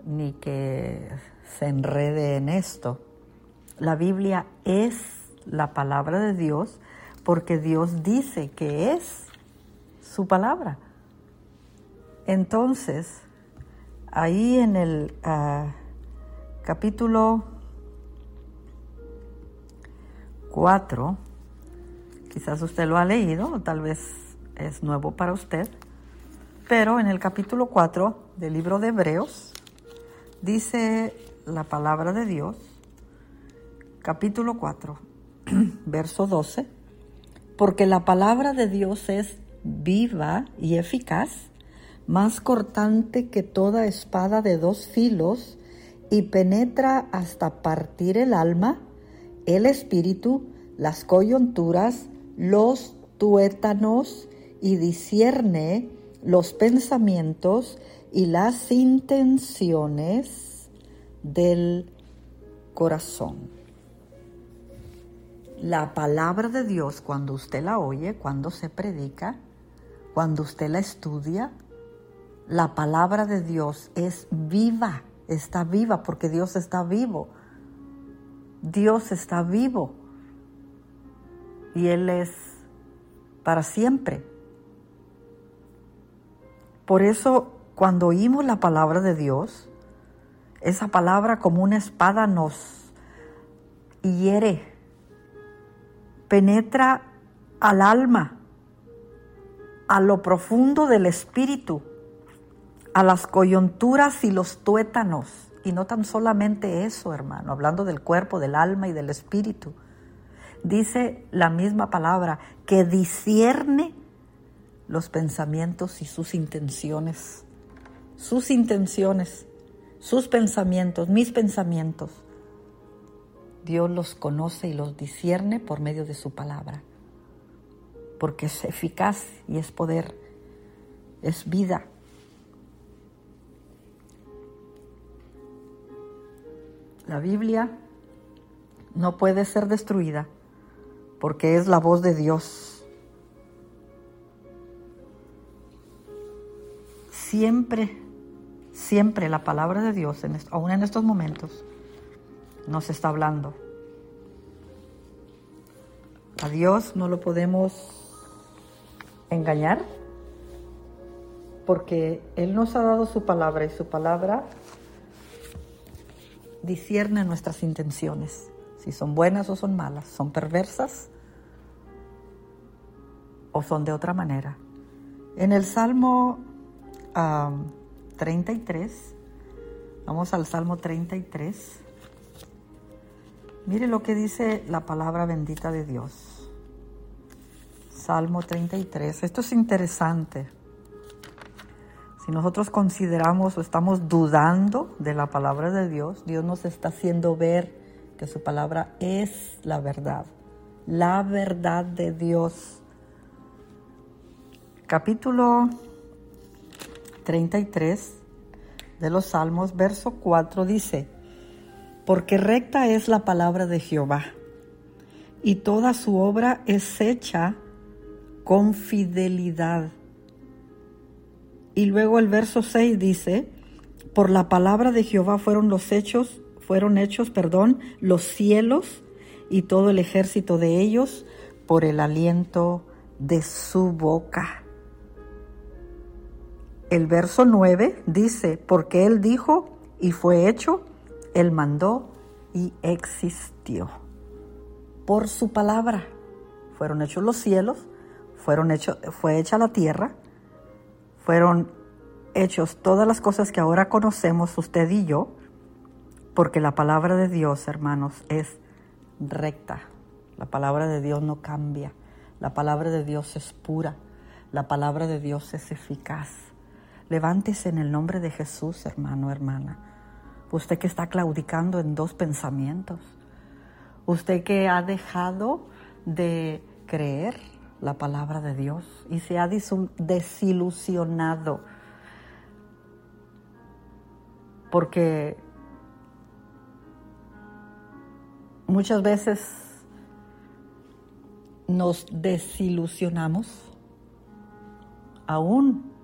ni que se enrede en esto. La Biblia es la palabra de Dios porque Dios dice que es su palabra. Entonces, ahí en el capítulo 4, quizás usted lo ha leído, o tal vez es nuevo para usted, pero en el capítulo 4 del libro de Hebreos, dice la palabra de Dios, capítulo 4, verso 12, porque la palabra de Dios es viva y eficaz, más cortante que toda espada de dos filos, y penetra hasta partir el alma, el espíritu, las coyunturas, los tuétanos, y discierne los pensamientos y las intenciones del corazón. La palabra de Dios, cuando usted la oye, cuando se predica, cuando usted la estudia, la palabra de Dios es viva, está viva porque Dios está vivo. Dios está vivo y Él es para siempre. Por eso, cuando oímos la palabra de Dios, esa palabra como una espada nos hiere, penetra al alma, a lo profundo del espíritu, a las coyunturas y los tuétanos. Y no tan solamente eso, hermano, hablando del cuerpo, del alma y del espíritu. Dice la misma palabra que discierne los pensamientos y sus intenciones. Sus intenciones, sus pensamientos, mis pensamientos. Dios los conoce y los discierne por medio de su palabra. Porque es eficaz y es poder, es vida. La Biblia no puede ser destruida porque es la voz de Dios. Siempre, siempre la palabra de Dios, aún en estos momentos, nos está hablando. A Dios no lo podemos engañar porque Él nos ha dado su palabra y su palabra discierne nuestras intenciones, si son buenas o son malas, son perversas o son de otra manera. En el Salmo 33, vamos al Salmo 33, mire lo que dice la palabra bendita de Dios. Salmo 33, esto es interesante. Si nosotros consideramos o estamos dudando de la palabra de Dios, Dios nos está haciendo ver que su palabra es la verdad de Dios. Capítulo 33 de los Salmos, verso 4 dice: porque recta es la palabra de Jehová, y toda su obra es hecha con fidelidad. Y luego el verso 6 dice: por la palabra de Jehová fueron hechos, los cielos y todo el ejército de ellos por el aliento de su boca. El verso 9 dice: porque Él dijo y fue hecho, Él mandó y existió. Por su palabra fueron hechos los cielos, fue hecha la tierra, fueron hechos todas las cosas que ahora conocemos usted y yo, porque la palabra de Dios, hermanos, es recta. La palabra de Dios no cambia. La palabra de Dios es pura. La palabra de Dios es eficaz. Levántese en el nombre de Jesús, hermano, hermana. Usted que está claudicando en dos pensamientos. Usted que ha dejado de creer la palabra de Dios y se ha desilusionado porque muchas veces nos desilusionamos aún